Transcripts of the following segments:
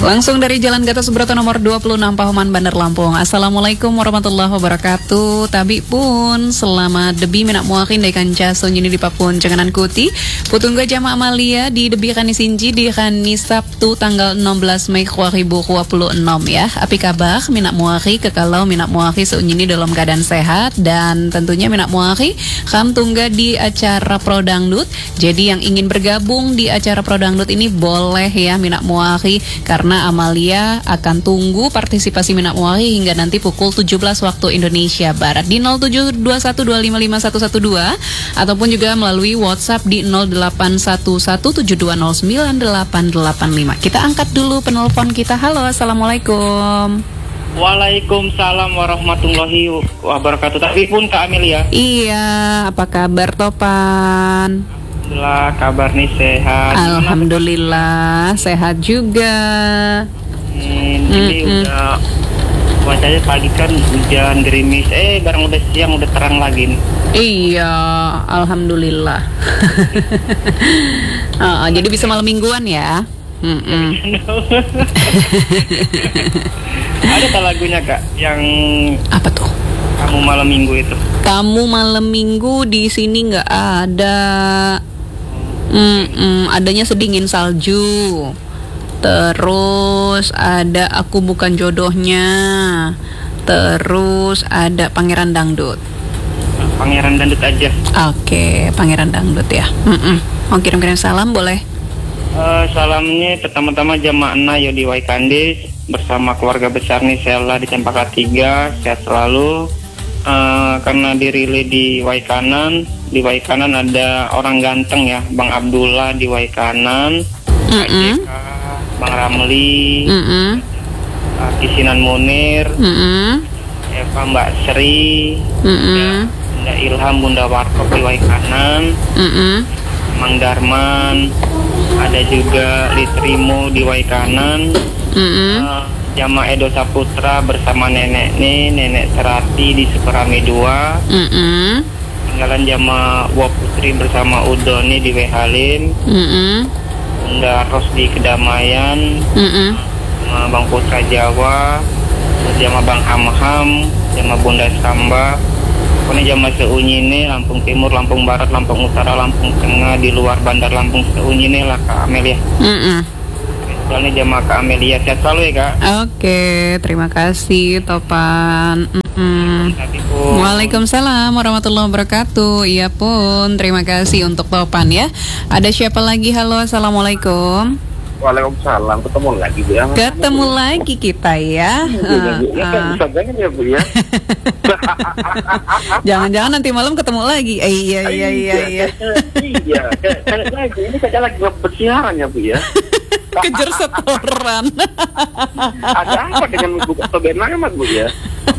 Langsung dari Jalan Gatot Subroto nomor 26 Pahoman, Bandar Lampung. Assalamualaikum warahmatullahi wabarakatuh. Tabi pun selamat debi minak muakin dari kanca sonyini di Papun Cenganan Kuti. Putungga jama Amalia di debi kani sinji di kani Sabtu tanggal 16 Mei 2026 ya. Api kabar minak muaki kekalau minak muaki seunyini dalam keadaan sehat dan tentunya minak muaki kam tungga di acara Prodangdut. Jadi yang ingin bergabung di acara Prodangdut ini boleh ya minak muaki karena Amalia akan tunggu partisipasi minak muaki hingga nanti pukul 17 waktu Indonesia Barat di 0721255112 ataupun juga melalui WhatsApp di 081172098885. Kita angkat dulu penelpon kita. Halo, assalamualaikum. Waalaikumsalam warahmatullahi wabarakatuh. Tapi pun Kak Amelia. Iya, apa kabar Topan? Alhamdulillah, kabar nih sehat. Alhamdulillah, sehat juga. Ini udah cuacanya pagi kan hujan gerimis. Barang udah siang udah terang lagi nih. Iya, alhamdulillah. Jadi bisa malam mingguan ya. Ada tak lagunya Kak yang apa tuh? Kamu malam minggu itu. Kamu malam minggu di sini nggak ada. Adanya Sedingin Salju. Terus ada Aku Bukan Jodohnya. Terus ada Pangeran Dangdut. Pangeran Dangdut aja. Oke, Pangeran Dangdut ya. Mau kirim-kirim salam boleh? Salamnya pertama-tama jamaah yo di Waikandis bersama keluarga besar nih Sela di Cempaka 3, sehat selalu. Karena dirilai di Waikanan. Di Waikanan ada orang ganteng ya, Bang Abdullah di Waikanan, Pak JK, Bang Ramli, Kisinan Munir, Eva Mbak Sri, Bunda Ilham, Bunda Warkop di Waikanan, Mang Darman, ada juga Litrimo di Waikanan, Jamaah Edo Saputra bersama nenek Serati di Sukarame 2, tinggalan Jamaah Waputri bersama Udoni di Wehalim, Bunda Ros di Kedamaian, Bang Putra Jawa, Jamaah Bang Hamham, Jamaah Bunda Samba, pokoknya Jamaah Seunyine, Lampung Timur, Lampung Barat, Lampung Utara, Lampung Tengah, di luar Bandar Lampung Seunyine lah Kak Amelia. Soalnya jamaah Kak Amelia, sehat selalu ya Kak. Oke, terima kasih Topan. Waalaikumsalam warahmatullahi wabarakatuh. Iya pun, terima kasih untuk Topan ya. Ada siapa lagi? Halo, assalamualaikum. Waalaikumsalam, ketemu lagi Bu ya. Ketemu lagi kita ya. Bisa jangan ya Bu ya. Jangan-jangan nanti malam ketemu lagi. Iya. Iya, ini saja lagi bersiaran ya Bu ya. Kejar setoran. Ada apa dengan buka sobenang Bu ya?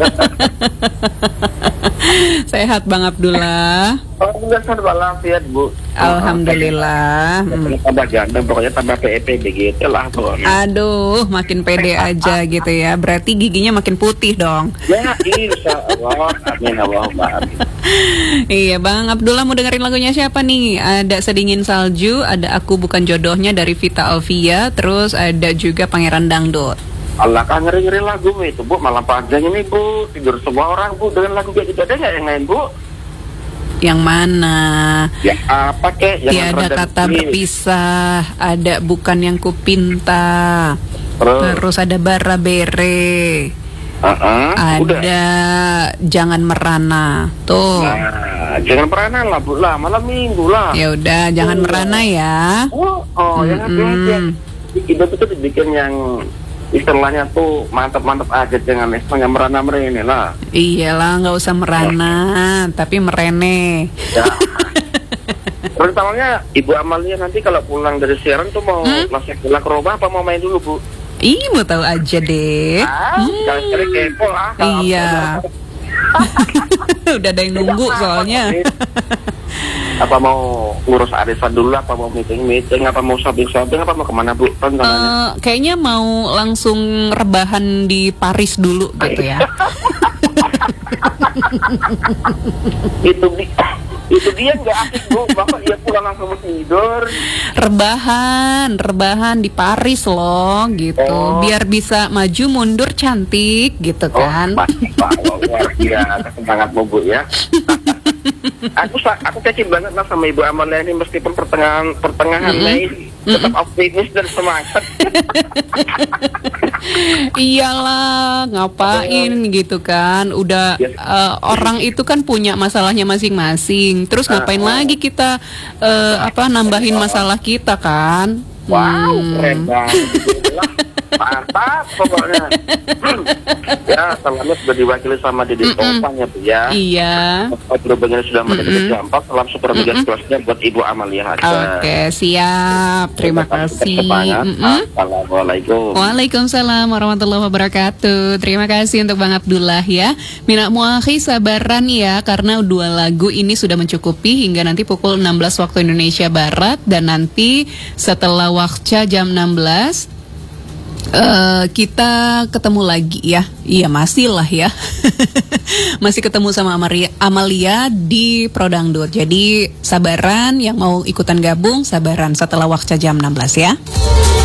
Sehat Bang Abdullah. Alhamdulillah serba lafiat Bu. Alhamdulillah. Tambah ganteng, pokoknya tambah PEP begitu lah pokoknya. Aduh, makin pede aja gitu ya. Berarti giginya makin putih dong. Ya, insya Allah. Amin Allahumma amin. Iya Bang Abdullah, mau dengerin lagunya siapa nih? Ada Sedingin Salju, ada Aku Bukan Jodohnya dari Vita Alvia, terus ada juga Pangeran Dangdut. Allah kan ngeri-ngeri lagu itu Bu, malam panjang ini Bu, tidur semua orang Bu dengan lagu kayak gitu. Ada nggak yang lain Bu? Yang mana? Ya apa kek? Tiada kata berpisah, ada Bukan Yang Kupinta, terus ada Bara Bere, ada udah. Jangan Merana. Tuh. Nah, jangan merana lah Bu lah, malam minggu lah. Ya udah, jangan merana ya. Yang hati-hati. Itu tuh dibikin yang istilahnya tuh mantap-mantap aja, jangan yang merana-merene lah. Iyalah, nggak usah merana, tapi merene. Ya. Pertamanya Ibu Amalia nanti kalau pulang dari siaran tuh mau masih pulang ke rumah apa mau main dulu Bu? Ih, mau tahu aja deh. Sekali kepo lah. Iya. Udah ada yang nunggu soalnya. Apa mau ngurus arisan dulu, apa mau meeting, apa mau shopping, apa mau kemana Bu? Kayaknya mau langsung rebahan di Paris dulu gitu ya. Itu Itu dia nggak asik Bu, Bapak dia pulang langsung tidur. Rebahan di Paris loh gitu. Biar bisa maju mundur cantik gitu kan. Pasti Pak, luar biasa semangat Bu ya. Aku kece banget lah sama Ibu Amalia ini, meskipun pertengahan Mei tetap optimis dan semangat. Iyalah, ngapain gitu kan? Udah orang itu kan punya masalahnya masing-masing. Terus ngapain lagi kita nambahin masalah kita kan? Wow, keren banget. Mantap pokoknya. Ya, salamnya sudah diwakili sama Dede Topang ya Bu ya. Iya. Berhubungnya sudah menjadi dampak, salam super migas kelasnya buat Ibu Amalia aja. Oke, siap. Terima kasih. Assalamualaikum. Waalaikumsalam warahmatullahi wabarakatuh. Terima kasih untuk Bang Abdullah ya. Mina Muakhi sabaran ya, karena 2 lagu ini sudah mencukupi hingga nanti pukul 16 waktu Indonesia Barat. Dan nanti setelah wakca jam 16 kita ketemu lagi ya. Iya masih lah ya. Masih ketemu sama Amalia di Prodangdut. Jadi sabaran yang mau ikutan gabung, sabaran setelah waktu jam 16 ya.